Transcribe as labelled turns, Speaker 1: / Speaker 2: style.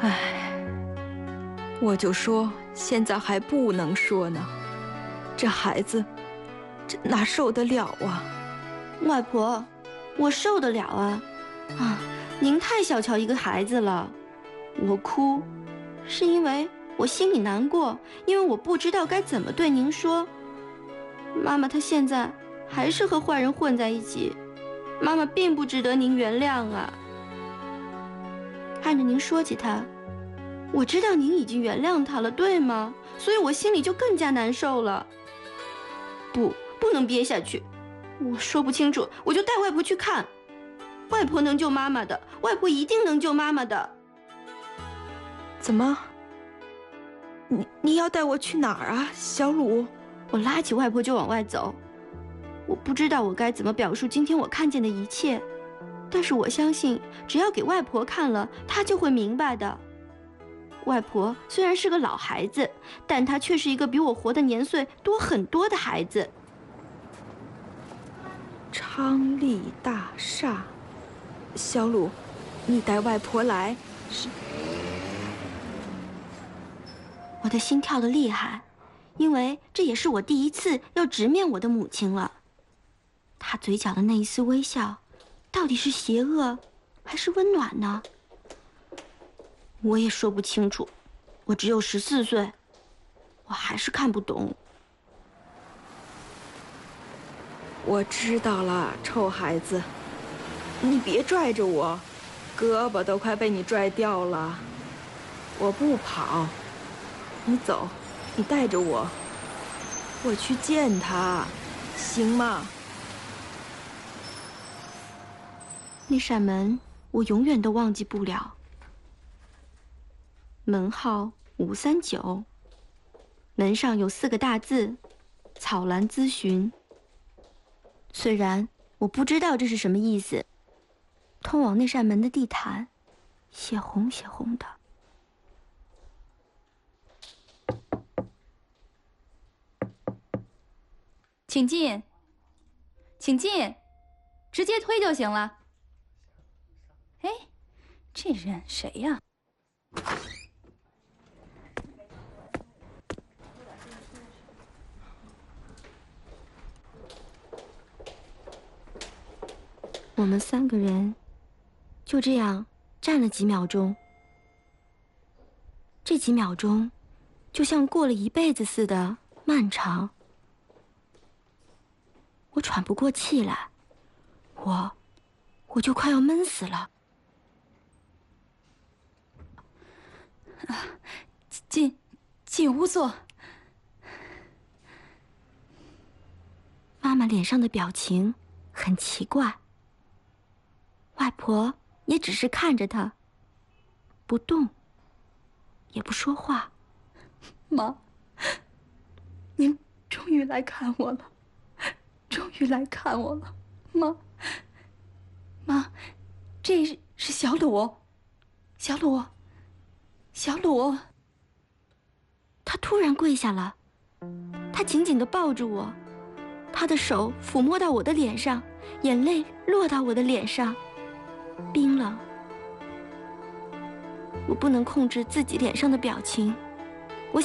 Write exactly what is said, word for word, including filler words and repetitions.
Speaker 1: 唉，我就说现在还不能说呢，这孩子，这哪受得了啊？
Speaker 2: 外婆，我受得了啊！啊，您太小瞧一个孩子了。我哭，是因为我心里难过，因为我不知道该怎么对您说。妈妈她现在还是和坏人混在一起，妈妈并不值得您原谅啊。按着您说起他，我知道您已经原谅他了，对吗？所以我心里就更加难受了。不，不能憋下去。我说不清楚，我就带外婆去看。外婆能救妈妈的，外婆一定能救妈妈的。
Speaker 1: 怎么？你你要带我去哪儿啊，小鲁？
Speaker 2: 我拉起外婆就往外走。我不知道我该怎么表述今天我看见的一切，但是我相信，只要给外婆看了，她就会明白的。外婆虽然是个老孩子，但她却是一个比我活的年岁多很多的孩子。
Speaker 1: 昌利大厦，小鲁，你带外婆来是？
Speaker 2: 我的心跳得厉害，因为这也是我第一次要直面我的母亲了。她嘴角的那一丝微笑，到底是邪恶还是温暖呢？我也说不清楚，我只有十四岁，我还是看不懂。
Speaker 1: 我知道了，臭孩子，你别拽着我，胳膊都快被你拽掉了。我不跑，你走，你带着我，我去见他，行吗？
Speaker 2: 那扇门我永远都忘记不了，门号五三九，门上有四个大字：草兰咨询。虽然我不知道这是什么意思，通往那扇门的地毯血红血红的。
Speaker 3: 请进，请进，直接推就行了。哎，这人谁呀？
Speaker 2: 我们三个人就这样站了几秒钟，这几秒钟就像过了一辈子似的漫长。我喘不过气来，我我就快要闷死了。
Speaker 3: 啊，进进屋坐。
Speaker 2: 妈妈脸上的表情很奇怪，外婆也只是看着她，不动，也不说话。
Speaker 3: 妈，您终于来看我了，终于来看我了，妈。妈，这是是小鲁，小鲁，小鲁。
Speaker 2: 他突然跪下了，他紧紧地抱住我，他的手抚摸到我的脸上，眼泪落到我的脸上，冰冷。我不能控制自己脸上的表情。